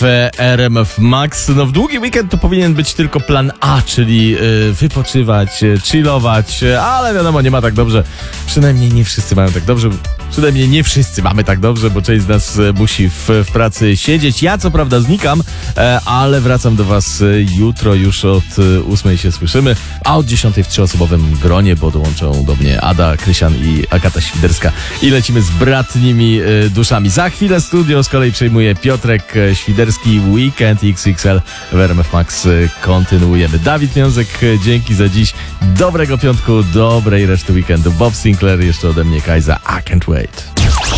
RMF Max. No w długi weekend to powinien być tylko plan A, czyli wypoczywać, chillować, ale wiadomo, nie ma tak dobrze. Przynajmniej nie wszyscy mają tak dobrze. Przynajmniej nie wszyscy mamy tak dobrze, bo część z nas musi w pracy siedzieć. Ja co prawda znikam, ale wracam do was jutro, już od 8 się słyszymy, a od 10 w trzyosobowym gronie, bo dołączą do mnie Ada Krysian i Agata Świderska i lecimy z bratnimi duszami. Za chwilę studio z kolei przejmuje Piotrek Świderski. Weekend XXL w RMF Max kontynuujemy. Dawid Miązek, dzięki za dziś. Dobrego piątku, dobrej reszty weekendu. Bob Sinclair, jeszcze ode mnie Kajza. I can't wait.